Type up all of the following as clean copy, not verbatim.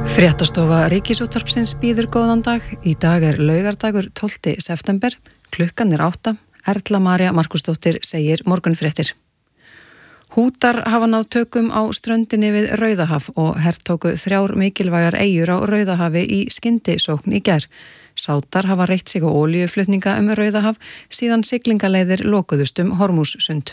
Fréttastofa Ríkisútvarpsins býður góðan dag. Í dag er laugardagur 12. september. Klukkan er 8. Erla María Markusdóttir segir morgunfréttir. Hútar hafa náð tökum á ströndinni við Rauðahaf og hertóku 3 mikilvægar eyjur á Rauðahafi í skyndisókn í gær. Sátar hafa reitt sig á olíuflutninga Rauðahaf síðan siglingaleiðir lokuðust Hormússund.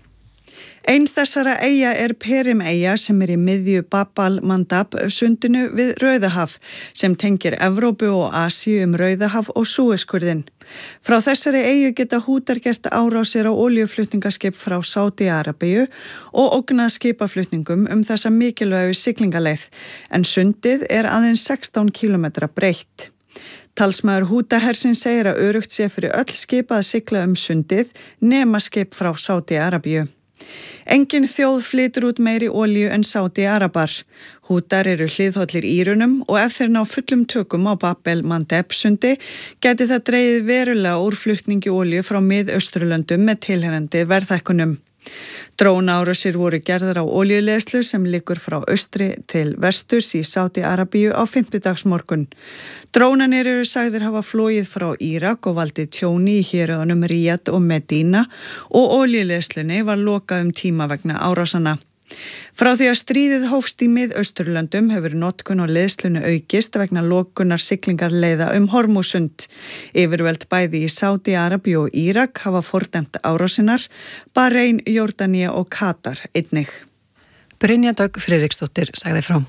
Ein þessara eyja er Perim-eyja sem í miðju Bab al-Mandab sundinu við Rauðahaf sem tengir Evrópu og Asíu Rauðahaf og Súesskurðinn. Frá þessari eyju geta Hútar gert árásir á olíuflutningaskip frá Sádi-Arabíu og ógnað skipaflutningum þessa mikilvægu siglingaleið en sundið er aðeins 16 km breitt. Talsmaður Hútahersins segir að öruggt sé fyrir öll skip að sigla sundið nema skip frá Sádi-Arabíu. Engin þjóð flytur út meiri olíu en Sádi-Arabar. Hútar eru hliðhollir Írunum og ef þeir ná fullum tökum á Bab el-Mandeb sundi gæti það dregið verulega úr flutningi olíu frá Mið-Austurlöndum með tilheyrandi verðhækkunum. Drónaárásir voru gerðar á olíuleiðslu sem liggur frá austri til vesturs í Sádi-Arabíu á fimmtudagsmorgun. Drónarnir eru sagðir hafa flogið frá Írak og valdið tjóni í héruðunum Ríad og Medina og olíuleiðslunni var lokað tíma vegna árásanna. Frá því að stríðið hófst í Mið-Austurlöndum hefur notkun á leiðslunni aukist vegna lokunar siglingarleiða Hormússund. Yfirvöld bæði í Sádi-Arabíu og Írak hafa fordæmt árásinar, Bahrein, Jórdaníu og Katar einnig. Brynja Dögg Friðriksdóttir sagði frá.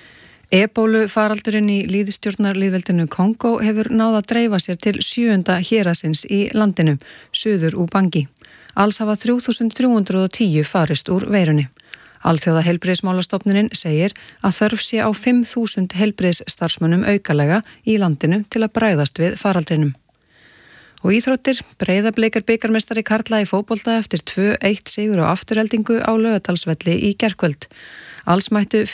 Ebólu faraldurinn í lýðstjórnarlýðveldinu Kongó hefur náð að dreifa sér til 7. héraðsins í landinu, suður Ubangi. Alls hafa 3.310 farist úr veirunni. Alþjóða heilbrigðismálastofnunin segir að þörf sé á 5.000 heilbrigðisstarfsmönnum aukalega í landinu til að bregðast við faraldrinum. Og íþróttir, Breiðablik bikarmeistari karla í fótbolta eftir 2-1 sigur á afturheldingu á Laugardalsvelli í gærkvöld. Alls mættu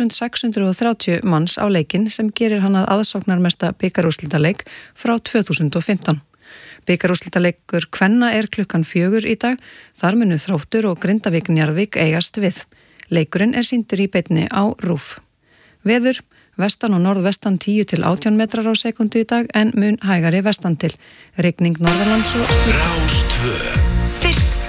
5.630 manns á leikinn sem gerir hann að aðsóknarmesta bikarúrslitaleik frá 2015. Bikarúrslitaleikur kvenna er klukkan 4 í dag, þar munu Þróttur og Grindavík Njarðvík eigast við. Leikurinn er sýndur í beinni á RÚV. Veður, vestan og norðvestan 10 til 18 metrar á sekundu í dag en mun hægari vestan til. Rigning norðanlands og